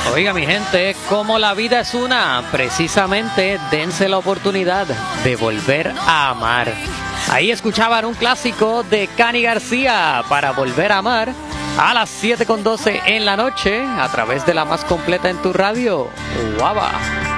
Oiga, mi gente, como la vida es una, precisamente dense la oportunidad de volver a amar. Ahí escuchaban un clásico de Cani García para volver a amar a las 7:12 en la noche a través de la más completa en tu radio, Guava.